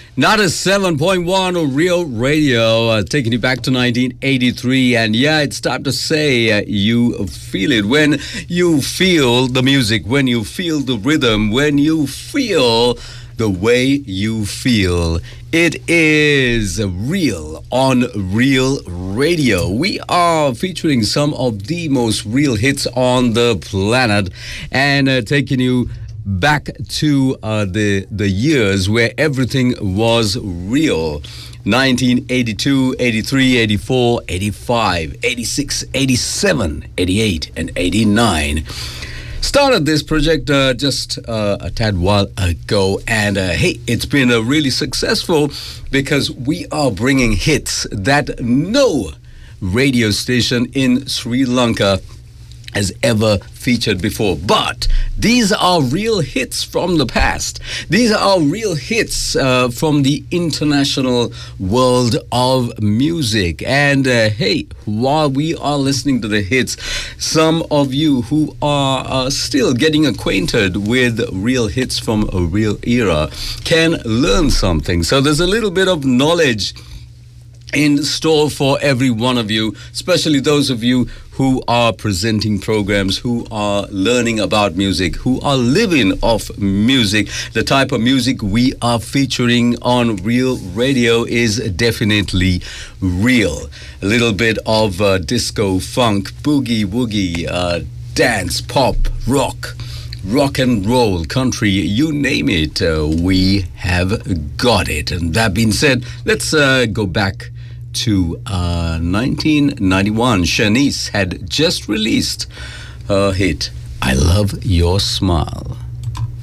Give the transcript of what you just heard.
Not a 7.1 Real Radio, taking you back to 1983. And yeah, it's time to say you feel it. When you feel the music, when you feel the rhythm, when you feel the way you feel. It is Real on Real Radio. We are featuring some of the most real hits on the planet and taking you back to the years where everything was real. 1982, 83, 84, 85, 86, 87, 88, and 89. Started this project just a tad while ago, and hey, it's been really successful because we are bringing hits that no radio station in Sri Lanka has ever featured before. But these are real hits from the past. These are real hits from the international world of music. And hey, while we are listening to the hits, some of you who are still getting acquainted with real hits from a real era can learn something. So there's a little bit of knowledge in store for every one of you, especially those of you who are presenting programs, who are learning about music, who are living off music. The type of music we are featuring on Real Radio is definitely real. A little bit of disco, funk, boogie, woogie, dance, pop, rock and roll, country, you name it, we have got it. And that being said, let's go back to 1991. Shanice had just released her hit, I Love Your Smile.